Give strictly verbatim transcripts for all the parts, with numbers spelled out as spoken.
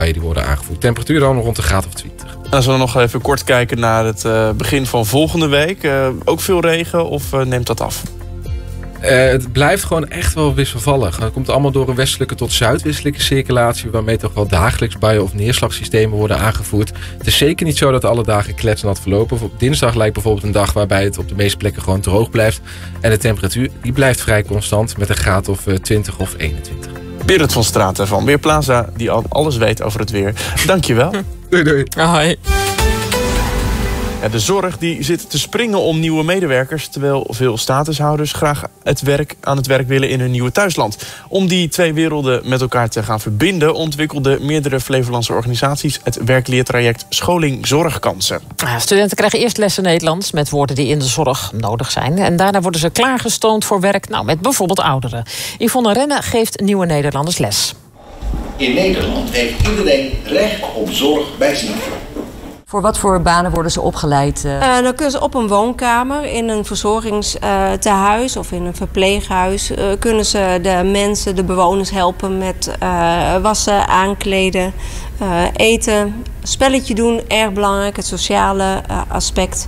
die worden aangevoerd. Temperatuur dan rond de graad of twintig. En als we dan nog even kort kijken naar het uh, begin van volgende week. Uh, ook veel regen of uh, neemt dat af? Uh, het blijft gewoon echt wel wisselvallig. Het komt allemaal door een westelijke tot zuidwestelijke circulatie, waarmee toch wel dagelijks buien of neerslagsystemen worden aangevoerd. Het is zeker niet zo dat alle dagen kletsnat verlopen. Op dinsdag lijkt bijvoorbeeld een dag waarbij het op de meeste plekken gewoon droog blijft. En de temperatuur die blijft vrij constant met een graad of twintig of eenentwintig. Berend van Straten van Weerplaza, die al alles weet over het weer. Dankjewel. Doei doei. Hoi. Ja, de zorg die zit te springen om nieuwe medewerkers, terwijl veel statushouders graag het werk, aan het werk willen in hun nieuwe thuisland. Om die twee werelden met elkaar te gaan verbinden, ontwikkelden meerdere Flevolandse organisaties het werkleertraject Scholing Zorgkansen. Ja, studenten krijgen eerst lessen Nederlands met woorden die in de zorg nodig zijn. En daarna worden ze klaargestoomd voor werk, nou, met bijvoorbeeld ouderen. Yvonne Renne geeft nieuwe Nederlanders les. In Nederland heeft iedereen recht op zorg bij ziekte. Voor wat voor banen worden ze opgeleid? Uh... Uh, dan kunnen ze op een woonkamer, in een verzorgingstehuis uh, of in een verpleeghuis. Uh, kunnen ze de mensen, de bewoners helpen met uh, wassen, aankleden, uh, eten. Spelletje doen, erg belangrijk, het sociale uh, aspect.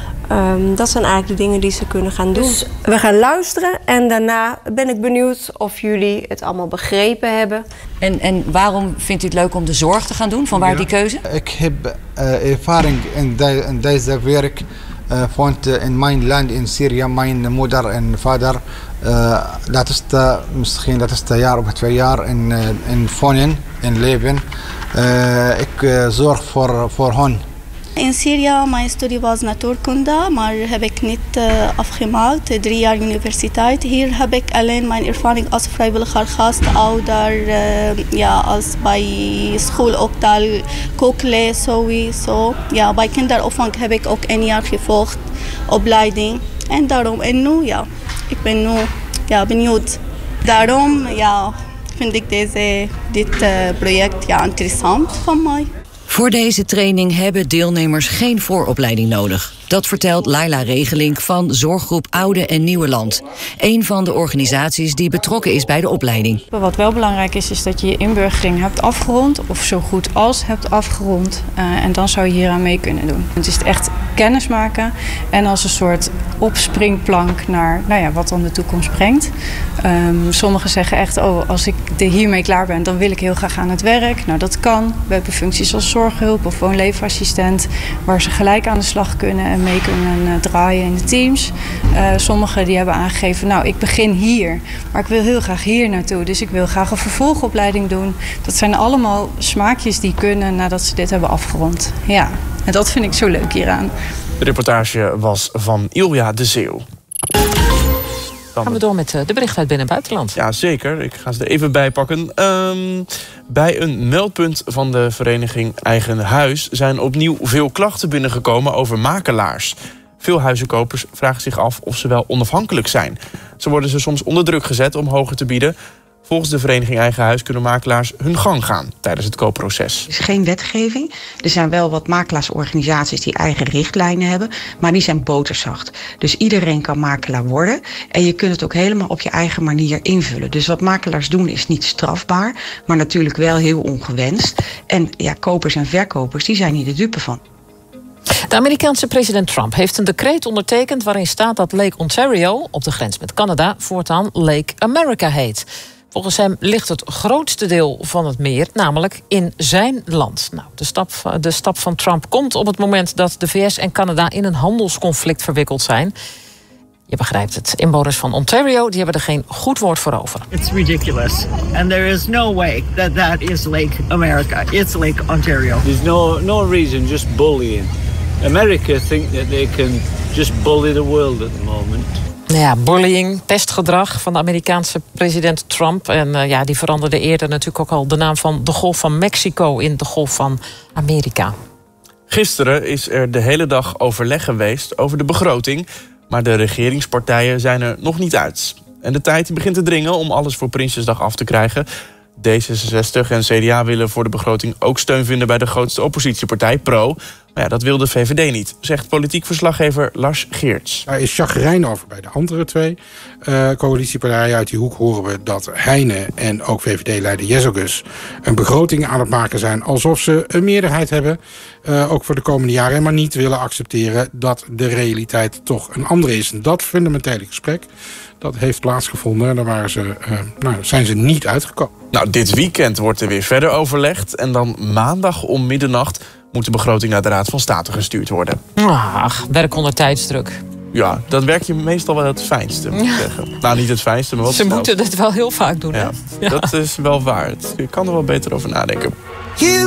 Um, dat zijn eigenlijk de dingen die ze kunnen gaan doen. Dus we gaan luisteren en daarna ben ik benieuwd of jullie het allemaal begrepen hebben. En, en waarom vindt u het leuk om de zorg te gaan doen? Van waar ja, die keuze? Ik heb uh, ervaring in, de, in deze werk. Uh, want uh, in mijn land in Syrië, mijn moeder en vader, uh, dat is de, misschien dat is een jaar of twee jaar in, uh, in wonen, in leven. Uh, ik uh, zorg voor, voor hen. In Syrië, mijn studie was natuurkunde, maar heb ik niet uh, afgemaakt. Drie jaar universiteit. Hier heb ik alleen mijn ervaring als vrijwilliger gastouder. Uh, ja, als bij school ook taal, kookles sowieso. Ja, bij kinderopvang heb ik ook een jaar gevolgd, opleiding. En daarom, en nu, ja, ik ben nu ja, benieuwd. Daarom, ja, vind ik deze, dit uh, project ja, interessant van mij. Voor deze training hebben deelnemers geen vooropleiding nodig. Dat vertelt Laila Regelink van Zorggroep Oude en Nieuwe Land. Een van de organisaties die betrokken is bij de opleiding. Wat wel belangrijk is, is dat je je inburgering hebt afgerond. Of zo goed als hebt afgerond. Uh, en dan zou je hier aan mee kunnen doen. Het is echt kennis maken. En als een soort opspringplank naar nou ja, wat dan de toekomst brengt. Um, sommigen zeggen echt, oh, als ik hiermee klaar ben, dan wil ik heel graag aan het werk. Nou, dat kan. We hebben functies als zorghulp of woonleefassistent, waar ze gelijk aan de slag kunnen en mee kunnen uh, draaien in de teams. Uh, sommigen die hebben aangegeven, nou, ik begin hier, maar ik wil heel graag hier naartoe. Dus ik wil graag een vervolgopleiding doen. Dat zijn allemaal smaakjes die kunnen nadat ze dit hebben afgerond. Ja, en dat vind ik zo leuk hieraan. De reportage was van Ilja de Zeeuw. Dan gaan we door met de berichten uit binnen- en buitenland. Ja, zeker. Ik ga ze er even bij pakken. Um, bij een meldpunt van de vereniging Eigen Huis zijn opnieuw veel klachten binnengekomen over makelaars. Veel huizenkopers vragen zich af of ze wel onafhankelijk zijn. Zo worden ze soms onder druk gezet om hoger te bieden. Volgens de vereniging Eigen Huis kunnen makelaars hun gang gaan tijdens het koopproces. Er is geen wetgeving. Er zijn wel wat makelaarsorganisaties die eigen richtlijnen hebben, maar die zijn boterzacht. Dus iedereen kan makelaar worden en je kunt het ook helemaal op je eigen manier invullen. Dus wat makelaars doen is niet strafbaar, maar natuurlijk wel heel ongewenst. En ja, kopers en verkopers die zijn hier de dupe van. De Amerikaanse president Trump heeft een decreet ondertekend waarin staat dat Lake Ontario, op de grens met Canada, voortaan Lake America heet. Volgens hem ligt het grootste deel van het meer namelijk in zijn land. Nou, de stap, de stap van Trump komt op het moment dat de V S en Canada in een handelsconflict verwikkeld zijn. Je begrijpt het. Inwoners van Ontario die hebben er geen goed woord voor over. It's ridiculous. And there is no way that that is Lake America. It's Lake Ontario. There's no, no reason, just bullying. America think that they can just bully the world at the moment. Nou ja, bullying, pestgedrag van de Amerikaanse president Trump. En uh, ja, die veranderde eerder natuurlijk ook al de naam van de Golf van Mexico in de Golf van Amerika. Gisteren is er de hele dag overleg geweest over de begroting, maar de regeringspartijen zijn er nog niet uit. En de tijd begint te dringen om alles voor Prinsjesdag af te krijgen. D zesenzestig en C D A willen voor de begroting ook steun vinden bij de grootste oppositiepartij, Pro. Maar ja, dat wil de V V D niet, zegt politiek verslaggever Lars Geerts. Daar is chagrijn over bij de andere twee uh, coalitiepartijen. Uit die hoek horen we dat Heine en ook V V D-leider Jezogus een begroting aan het maken zijn alsof ze een meerderheid hebben, uh, ook voor de komende jaren, maar niet willen accepteren dat de realiteit toch een andere is. En dat fundamentele gesprek, dat heeft plaatsgevonden en daar waren ze, uh, nou, zijn ze niet uitgekomen. Nou, dit weekend wordt er weer verder overlegd en dan maandag om middernacht moet de begroting naar de Raad van State gestuurd worden. Ach, werk onder tijdsdruk. Ja, dat werk je meestal wel het fijnste, moet ik ja. zeggen. Nou, niet het fijnste, maar wat Ze moeten het wel heel vaak doen, ja, hè? Ja. Dat is wel waar. Je kan er wel beter over nadenken. You